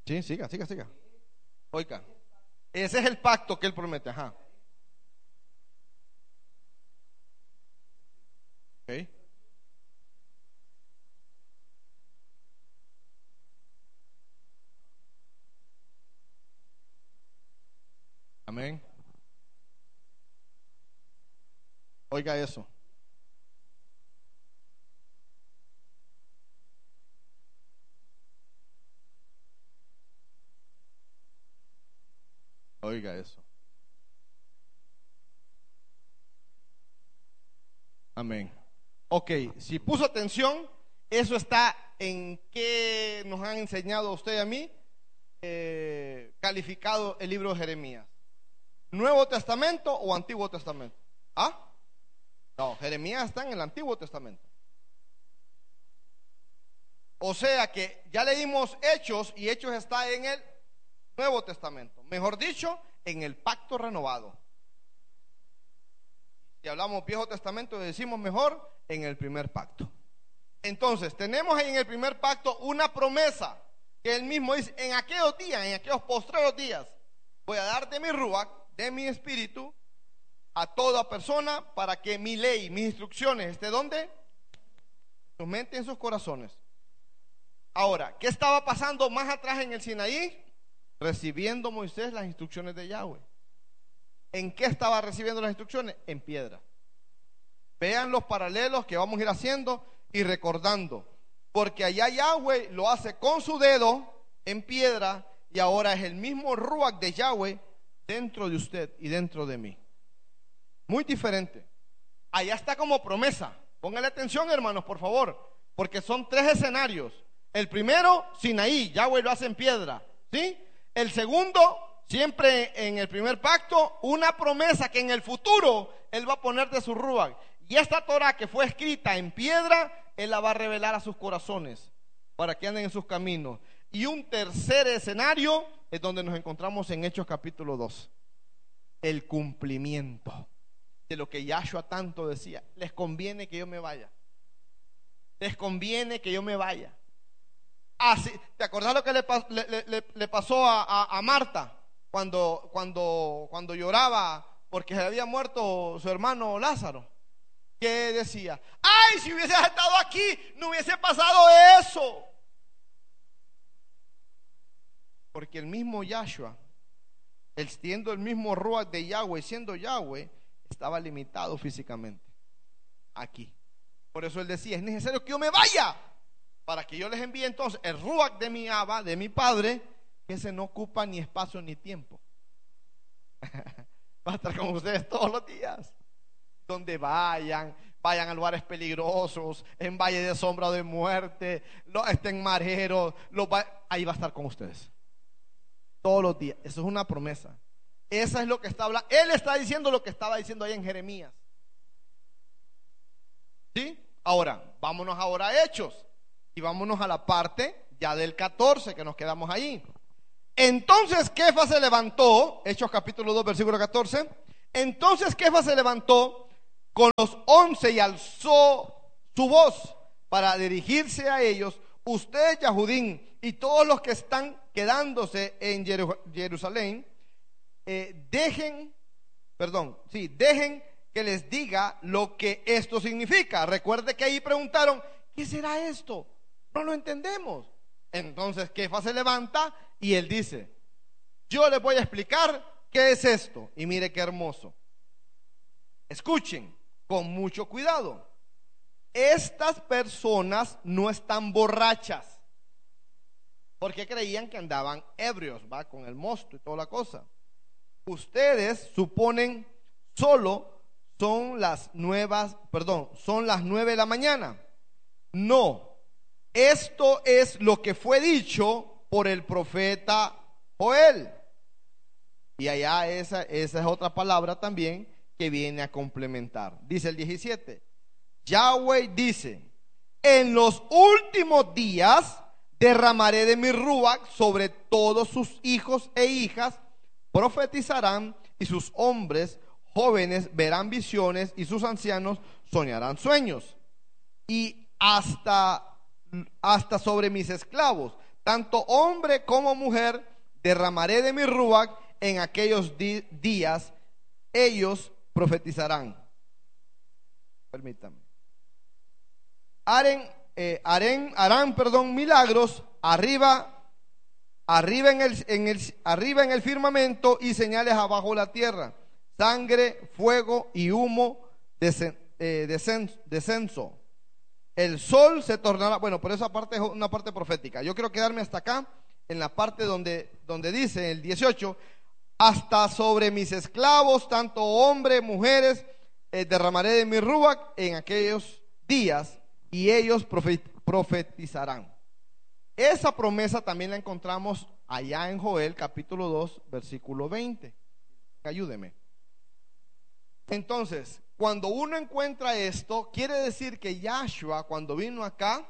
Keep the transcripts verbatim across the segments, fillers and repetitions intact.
Sí, siga, siga, siga. Oiga, ese es el pacto que él promete. Ajá. Ok. Amén. Oiga eso. Oiga eso. Amén. Ok, si puso atención, eso está en qué nos han enseñado a usted y a mí, eh, calificado el libro de Jeremías. ¿Nuevo Testamento o Antiguo Testamento? ¿Ah? No, Jeremías está en el Antiguo Testamento. O sea que ya leímos Hechos y Hechos está en el Nuevo Testamento. Mejor dicho, en el pacto renovado. Si hablamos Viejo Testamento, decimos mejor en el primer pacto. Entonces, tenemos en el primer pacto una promesa que él mismo dice: en aquellos días, en aquellos postreros días, voy a dar de mi ruach, de mi espíritu, a toda persona, para que mi ley, mis instrucciones, esté donde, en su mente, en sus corazones. Ahora, ¿qué estaba pasando más atrás en el Sinaí? Recibiendo Moisés las instrucciones de Yahweh. ¿En qué estaba recibiendo las instrucciones? En piedra. Vean los paralelos que vamos a ir haciendo y recordando, porque allá Yahweh lo hace con su dedo en piedra, y ahora es el mismo ruach de Yahweh dentro de usted y dentro de mí. Muy diferente. Allá está como promesa. Póngale atención, hermanos, por favor, porque son tres escenarios. El primero, Sinaí, Yahweh lo hace en piedra, ¿sí? El segundo, siempre en el primer pacto, una promesa que en el futuro él va a poner de su ruach. Y esta Torah que fue escrita en piedra, él la va a revelar a sus corazones para que anden en sus caminos. Y un tercer escenario es donde nos encontramos en Hechos capítulo dos. El cumplimiento de lo que Yahshua tanto decía: les conviene que yo me vaya. Les conviene que yo me vaya. Así, ¿te acordás lo que le, le, le, le pasó a, a, a Marta cuando, cuando, cuando lloraba porque se había muerto su hermano Lázaro? Que decía: ay, si hubieses estado aquí, no hubiese pasado eso. Porque el mismo Yahshua, el siendo el mismo ruach de Yahweh, siendo Yahweh, estaba limitado físicamente aquí. Por eso él decía: es necesario que yo me vaya, para que yo les envíe entonces el ruach de mi Abba, de mi Padre, que ese no ocupa ni espacio ni tiempo. Va a estar con ustedes todos los días. Donde vayan, vayan a lugares peligrosos, en valle de sombra o de muerte, lo, estén mareros, lo va, ahí va a estar con ustedes todos los días. Eso es una promesa. Esa es lo que está hablando. Él está diciendo lo que estaba diciendo ahí en Jeremías. ¿Sí? Ahora, vámonos ahora a Hechos. Y vámonos a la parte ya del catorce, que nos quedamos ahí. Entonces Kefa se levantó, Hechos capítulo dos, versículo catorce. Entonces Kefa se levantó con los once y alzó su voz para dirigirse a ellos: ustedes, Yahudín, y todos los que están quedándose en Jerusalén, eh, dejen, perdón, sí, dejen que les diga lo que esto significa. Recuerde que ahí preguntaron: ¿qué será esto? No lo entendemos. Entonces Kefa se levanta y él dice: yo les voy a explicar qué es esto. Y mire qué hermoso. Escuchen con mucho cuidado. Estas personas no están borrachas, porque creían que andaban ebrios, va, con el mosto y toda la cosa. Ustedes suponen solo son las nuevas, perdón, son las nueve de la mañana. No, esto es lo que fue dicho por el profeta Joel. Y allá esa, esa es otra palabra también que viene a complementar. Dice el diecisiete: Yahweh dice: en los últimos días derramaré de mi ruach sobre todos sus hijos e hijas, profetizarán, y sus hombres jóvenes verán visiones, y sus ancianos soñarán sueños. Y hasta, hasta sobre mis esclavos tanto hombre como mujer, derramaré de mi ruach en aquellos di- días, ellos profetizarán. Permítame. Harán, eh, harán, harán, perdón, milagros arriba, arriba en el, en el, arriba en el firmamento y señales abajo la tierra, sangre, fuego y humo, desen, eh, descenso, descenso. El sol se tornará, bueno, por esa parte es una parte profética. Yo quiero quedarme hasta acá, en la parte donde, donde dice el dieciocho, hasta sobre mis esclavos, tanto hombres, mujeres, eh, derramaré de mi ruach en aquellos días y ellos profet, profetizarán. Esa promesa también la encontramos allá en Joel capítulo dos, versículo veinte. Ayúdeme. Entonces, cuando uno encuentra esto, quiere decir que Yahshua, cuando vino acá,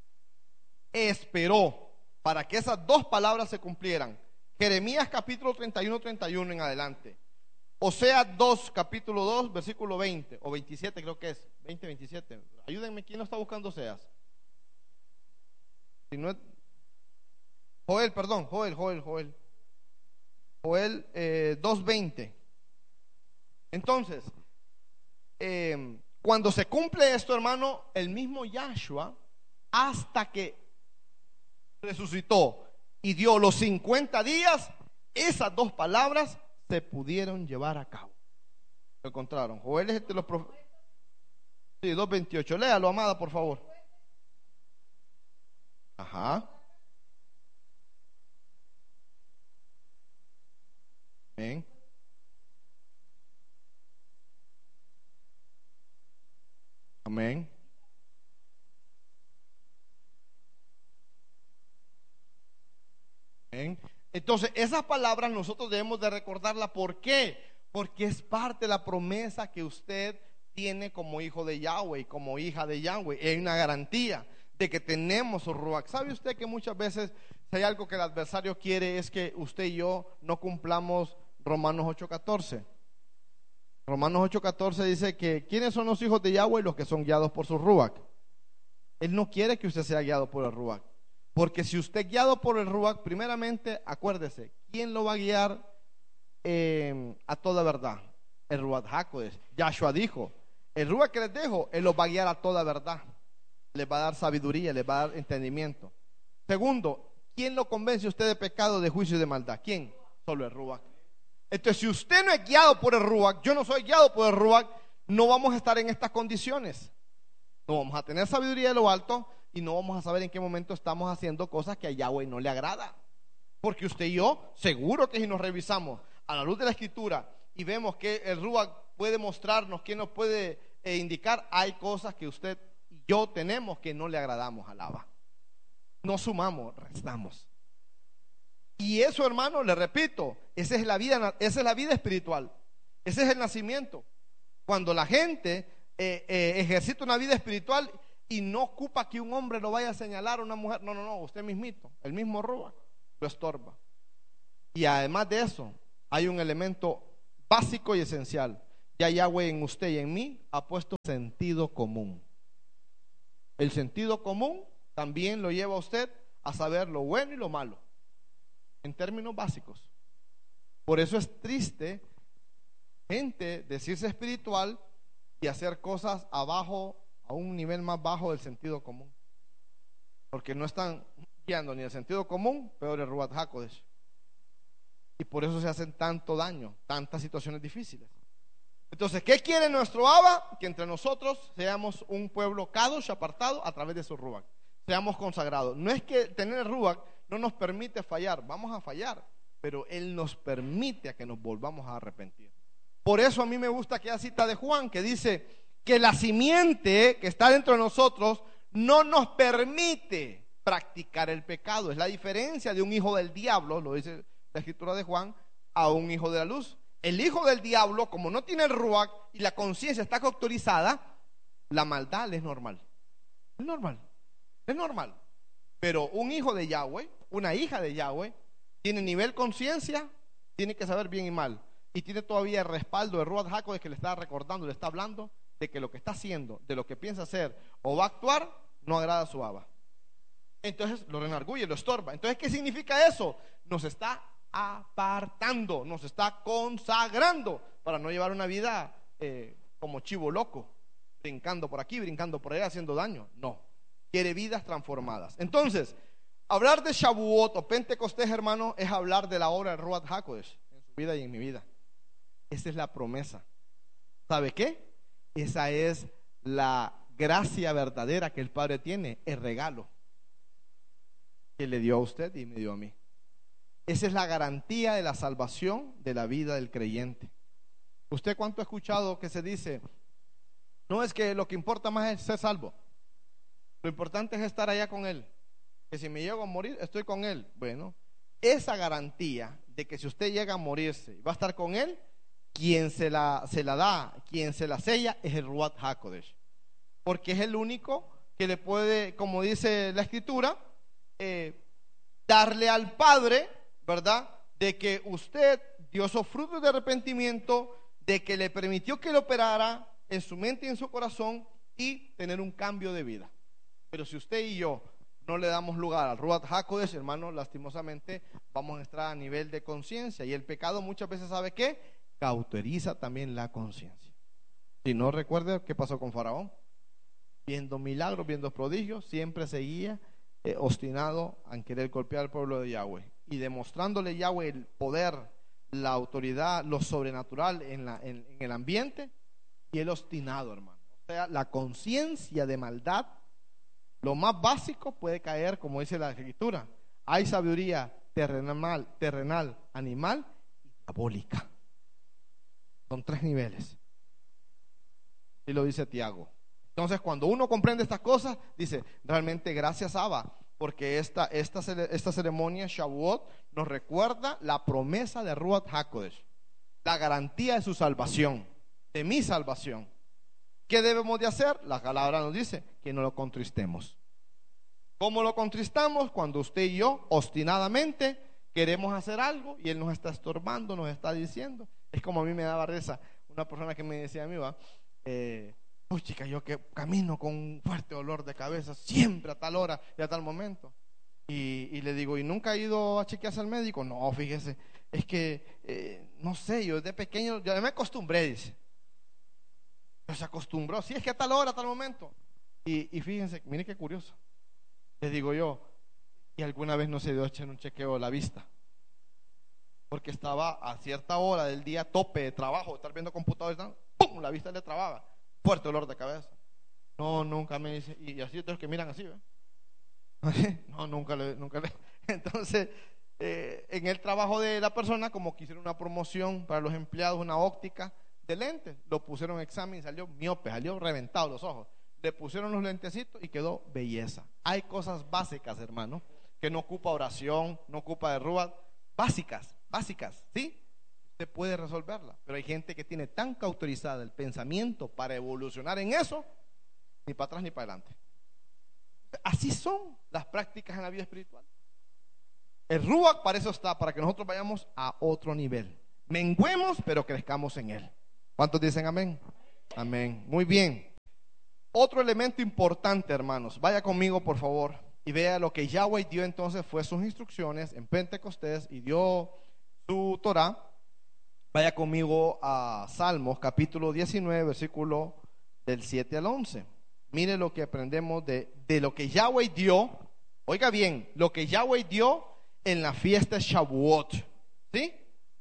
esperó para que esas dos palabras se cumplieran. Jeremías capítulo treinta y uno, treinta y uno en adelante. Oseas dos, capítulo dos, versículo veinte o veintisiete, creo que es. veinte, veintisiete. Ayúdenme, ¿quién no está buscando Oseas? Si no es... Joel, perdón, Joel, Joel, Joel. Joel eh, dos, veinte. Entonces, eh, cuando se cumple esto, hermano, el mismo Yahshua, hasta que resucitó y dio los cincuenta días, esas dos palabras se pudieron llevar a cabo. Lo encontraron. Joel es el de los profetas. Sí, dos veintiocho. Léalo, amada, por favor. Ajá. Amén. Amén. Amén. Entonces, esas palabras nosotros debemos de recordarlas. ¿Por qué? Porque es parte de la promesa que usted tiene como hijo de Yahweh, como hija de Yahweh. Es una garantía de que tenemos su ruach. ¿Sabe usted que muchas veces, si hay algo que el adversario quiere, es que usted y yo no cumplamos Romanos ocho catorce? Romanos ocho catorce dice que ¿quiénes son los hijos de Yahweh? Los que son guiados por su ruach. Él no quiere que usted sea guiado por el ruach. Porque si usted es guiado por el ruach, primeramente, acuérdese, ¿quién lo va a guiar eh, a toda verdad? El ruach HaKodesh. Yahshua dijo, el ruach que les dejo, Él los va a guiar a toda verdad. Les va a dar sabiduría, les va a dar entendimiento. Segundo, ¿quién lo convence a usted de pecado, de juicio y de maldad? ¿Quién? Solo el ruach. Entonces, si usted no es guiado por el ruach, yo no soy guiado por el ruach, no vamos a estar en estas condiciones. No vamos a tener sabiduría de lo alto y no vamos a saber en qué momento estamos haciendo cosas que a Yahweh no le agrada. Porque usted y yo, seguro que si nos revisamos a la luz de la Escritura y vemos que el ruach puede mostrarnos, que nos puede eh, indicar, hay cosas que usted y yo tenemos que no le agradamos al Abba. No sumamos, restamos. Y eso, hermano, le repito, esa es la vida, esa es la vida espiritual. Ese es el nacimiento. Cuando la gente eh, eh, ejercita una vida espiritual y no ocupa que un hombre lo vaya a señalar a una mujer. No, no, no, usted mismito, el mismo ruach lo estorba. Y además de eso, hay un elemento básico y esencial. Ya Yahweh en usted y en mí ha puesto sentido común. El sentido común también lo lleva a usted a saber lo bueno y lo malo, en términos básicos. Por eso es triste gente decirse espiritual y hacer cosas abajo, a un nivel más bajo del sentido común, porque no están guiando ni el sentido común, peor el ruach HaKodesh. Y por eso se hacen tanto daño, tantas situaciones difíciles. Entonces, ¿qué quiere nuestro Abba? Que entre nosotros seamos un pueblo kadosh, apartado a través de su ruach, seamos consagrados. No es que tener el ruach no nos permite fallar, vamos a fallar, pero Él nos permite a que nos volvamos a arrepentir. Por eso a mí me gusta aquella cita de Juan que dice que la simiente que está dentro de nosotros no nos permite practicar el pecado. Es la diferencia de un hijo del diablo, lo dice la escritura de Juan, a un hijo de la luz. El hijo del diablo, como no tiene el ruach y la conciencia está cauterizada, la maldad le es normal. Es normal, es normal. Pero un hijo de Yahweh, una hija de Yahweh, tiene nivel conciencia, tiene que saber bien y mal. Y tiene todavía el respaldo de ruach HaKodesh que le está recordando, le está hablando de que lo que está haciendo, de lo que piensa hacer o va a actuar, no agrada a su Abba. Entonces lo renarguye, lo estorba. Entonces, ¿qué significa eso? Nos está apartando, nos está consagrando para no llevar una vida eh, como chivo loco, brincando por aquí, brincando por allá, haciendo daño. No, quiere vidas transformadas. Entonces, hablar de Shavuot o Pentecostés, hermano, es hablar de la obra de Ruach HaKodesh en su vida y en mi vida. Esa es la promesa. ¿Sabe qué? Esa es la gracia verdadera que el Padre tiene, el regalo que le dio a usted y me dio a mí. Esa es la garantía de la salvación de la vida del creyente. ¿Usted cuánto ha escuchado que se dice, no es que lo que importa más es ser salvo, lo importante es estar allá con Él, que si me llego a morir estoy con Él? Bueno, esa garantía de que si usted llega a morirse y va a estar con Él, quien se la, se la da, quien se la sella es el Ruach HaKodesh, porque es el único que le puede, como dice la Escritura, eh, darle al Padre, ¿verdad?, de que usted dio esos frutos de arrepentimiento, de que le permitió que le operara en su mente y en su corazón y tener un cambio de vida. Pero si usted y yo no le damos lugar al Ruach HaKodesh, hermano, lastimosamente vamos a entrar a nivel de conciencia, y el pecado muchas veces, ¿sabe qué? Cauteriza también la conciencia. Si no, recuerde qué pasó con Faraón, viendo milagros, viendo prodigios, siempre seguía eh, obstinado en querer golpear al pueblo de Yahweh, y demostrándole Yahweh el poder, la autoridad, lo sobrenatural en, la, en, en el ambiente, y él obstinado, hermano. O sea, la conciencia de maldad, lo más básico, puede caer, como dice la Escritura. Hay sabiduría terrenal, terrenal, animal y diabólica. Son tres niveles, y lo dice Tiago. Entonces, cuando uno comprende estas cosas, dice, realmente gracias, Abba, porque esta, esta, esta ceremonia Shavuot nos recuerda la promesa de Ruach HaKodesh, la garantía de su salvación, de mi salvación. ¿Qué debemos de hacer? La palabra nos dice que no lo contristemos. ¿Cómo lo contristamos? Cuando usted y yo obstinadamente queremos hacer algo y Él nos está estorbando, nos está diciendo. Es como a mí me daba risa una persona que me decía a mí, va, eh, uy, chica, yo que camino con un fuerte dolor de cabeza siempre a tal hora y a tal momento. Y, y le digo, ¿y nunca ha ido a chequearse al médico? No, fíjese, es que, eh, no sé, yo desde pequeño, ya me acostumbré, dice. Pero se acostumbró, sí, es que a tal hora, a tal momento. Y, y fíjense, mire qué curioso. Le digo yo, ¿y alguna vez no se dio a echar un chequeo a la vista? Porque estaba a cierta hora del día, tope de trabajo, estar viendo computadores, ¡pum!, la vista le trababa, fuerte dolor de cabeza. No, nunca me dice, y así otros que miran así, ¿ve? No, nunca le, nunca le. Entonces, eh, en el trabajo de la persona, como que hicieron una promoción para los empleados, una óptica de lentes, lo pusieron en examen y salió miope, salió reventado los ojos. Le pusieron los lentecitos y quedó belleza. Hay cosas básicas, hermano, que no ocupa oración, no ocupa de Ruach, básicas, básicas, ¿sí? Usted puede resolverla, pero hay gente que tiene tan cauterizada el pensamiento para evolucionar en eso, ni para atrás ni para adelante. Así son las prácticas en la vida espiritual. El Ruach para eso está, para que nosotros vayamos a otro nivel. Menguemos, pero crezcamos en Él. ¿Cuántos dicen amén? Amén. Muy bien. Otro elemento importante, hermanos, vaya conmigo por favor y vea lo que Yahweh dio entonces fue sus instrucciones en Pentecostés y dio su Torah. Vaya conmigo a Salmos capítulo diecinueve, versículo del siete al once. Mire lo que aprendemos de, de lo que Yahweh dio. Oiga bien, lo que Yahweh dio en la fiesta Shavuot, ¿sí?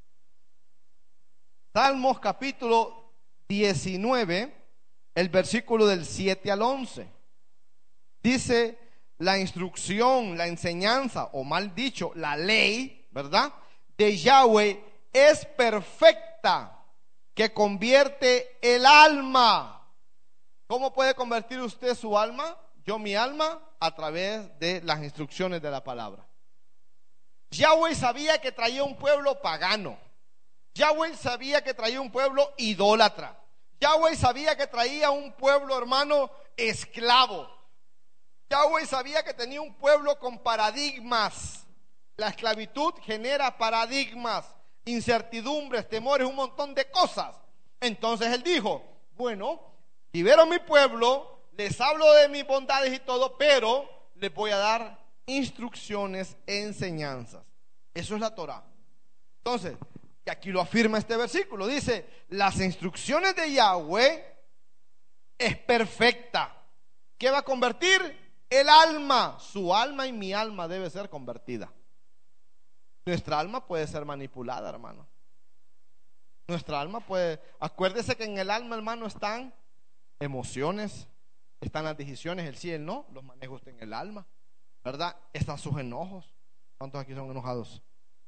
Salmos capítulo diecinueve, el versículo del siete al once. Dice, la instrucción, la enseñanza, o mal dicho, la ley, ¿verdad?, de Yahweh es perfecta, que convierte el alma. ¿Cómo puede convertir usted su alma? Yo mi alma a través de las instrucciones de la palabra. Yahweh sabía que traía un pueblo pagano. Yahweh sabía que traía un pueblo idólatra. Yahweh sabía que traía un pueblo, hermano, esclavo. Yahweh sabía que tenía un pueblo con paradigmas. La esclavitud genera paradigmas, incertidumbres, temores, un montón de cosas. Entonces él dijo, bueno, libero a mi pueblo, les hablo de mis bondades y todo, pero les voy a dar instrucciones, enseñanzas. Eso es la Torá. Entonces, y aquí lo afirma este versículo, dice, las instrucciones de Yahweh es perfecta. ¿Qué va a convertir? El alma. Su alma y mi alma debe ser convertida. Nuestra alma puede ser manipulada, hermano. Nuestra alma puede, acuérdese que en el alma, hermano, están emociones, están las decisiones, el sí y el no, los maneja usted en el alma, ¿verdad? Están sus enojos. ¿Cuántos aquí son enojados?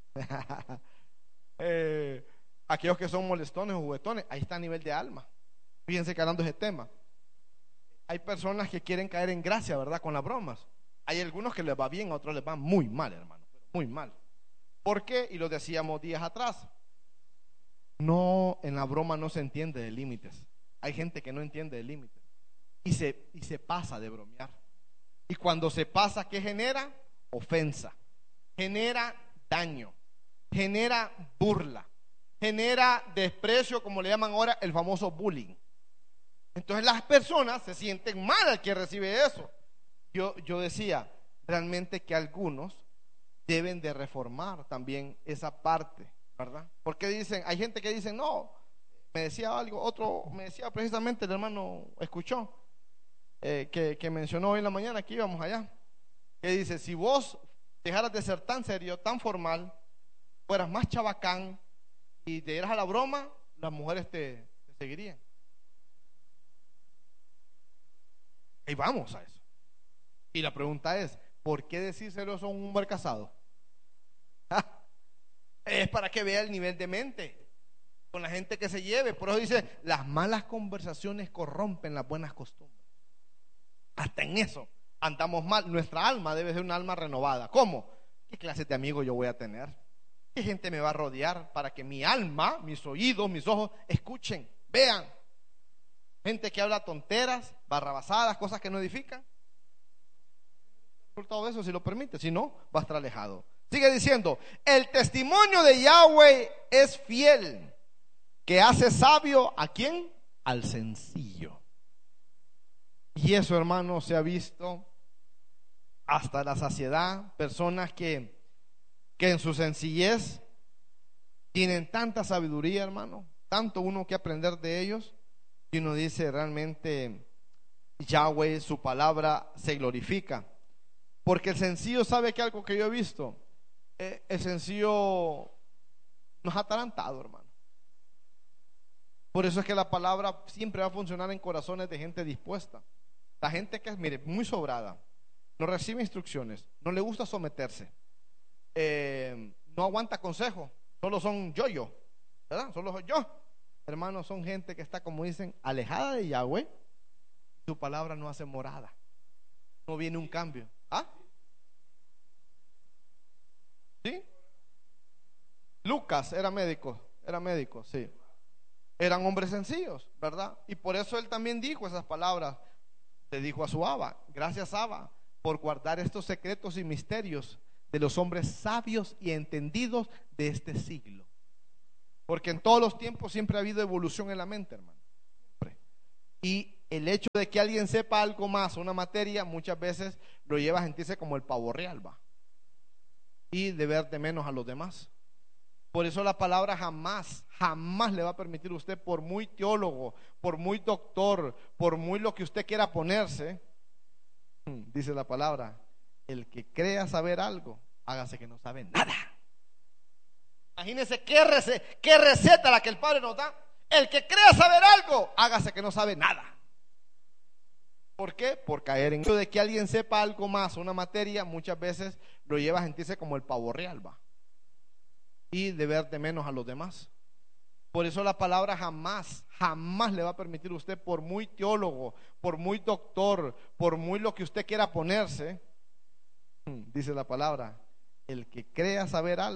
eh, aquellos que son molestones o juguetones, ahí está a nivel de alma. Fíjense que hablando de ese tema, hay personas que quieren caer en gracia, ¿verdad? Con las bromas. Hay algunos que les va bien, a otros les va muy mal, hermano, muy mal. ¿Por qué? Y lo decíamos días atrás. No, en la broma no se entiende de límites. Hay gente que no entiende de límites y se, y se pasa de bromear. Y cuando se pasa, ¿qué genera? Ofensa, genera daño, genera burla, genera desprecio, como le llaman ahora el famoso bullying. Entonces las personas se sienten mal al que recibe eso. Yo, yo decía realmente que algunos deben de reformar también esa parte, ¿verdad? Porque dicen, hay gente que dice, no, me decía algo, otro me decía precisamente, el hermano escuchó, eh, que, que mencionó hoy en la mañana que íbamos allá, que dice, si vos dejaras de ser tan serio, tan formal, fueras más chabacán y te dieras a la broma, las mujeres te, te seguirían. Y vamos a eso. Y la pregunta es, ¿por qué decírselo a un hombre casado? Es para que vea el nivel de mente con la gente que se lleve. Por eso dice, las malas conversaciones corrompen las buenas costumbres. Hasta en eso andamos mal. Nuestra alma debe ser una alma renovada. ¿Cómo? ¿Qué clase de amigos yo voy a tener? ¿Qué gente me va a rodear para que mi alma, mis oídos, mis ojos escuchen, vean? Gente que habla tonteras, barrabasadas, cosas que no edifican. Por todo eso, si lo permite, si no, va a estar alejado. Sigue diciendo, el testimonio de Yahweh es fiel, que hace sabio ¿a quién? Al sencillo. Y eso, hermano, se ha visto hasta la saciedad. Personas que, que en su sencillez tienen tanta sabiduría, hermano, tanto uno que aprender de ellos. Y uno dice realmente Yahweh, su palabra se glorifica. Porque el sencillo, sabe que algo que yo he visto, eh, el sencillo nos ha atarantado, hermano. Por eso es que la palabra siempre va a funcionar en corazones de gente dispuesta. La gente que es, mire, muy sobrada, no recibe instrucciones, no le gusta someterse, eh, no aguanta consejo, solo son yo-yo, ¿verdad? Solo soy yo. Hermanos, son gente que está, como dicen, alejada de Yahweh. Su palabra no hace morada, no viene un cambio. ¿Ah? ¿Sí? Lucas era médico, era médico, sí. Eran hombres sencillos, ¿verdad? Y por eso él también dijo esas palabras. Le dijo a su Abba, gracias Abba, por guardar estos secretos y misterios de los hombres sabios y entendidos de este siglo. Porque en todos los tiempos siempre ha habido evolución en la mente, hermano. Siempre. Y el hecho de que alguien sepa algo más, una materia, muchas veces lo lleva a sentirse como el pavo real, va. Y de ver de menos a los demás. Por eso la palabra jamás, jamás le va a permitir a usted, por muy teólogo, por muy doctor, por muy lo que usted quiera ponerse, dice la palabra, el que crea saber algo, hágase que no sabe nada. Imagínense qué receta, qué receta la que el Padre nos da. El que crea saber algo, hágase que no sabe nada. ¿Por qué? Por caer en eso de que alguien sepa algo más, una materia, muchas veces lo lleva a sentirse como el pavo real, va. Y de ver de menos a los demás. Por eso la palabra jamás, jamás le va a permitir a usted, por muy teólogo, por muy doctor, por muy lo que usted quiera ponerse, dice la palabra, el que crea saber algo,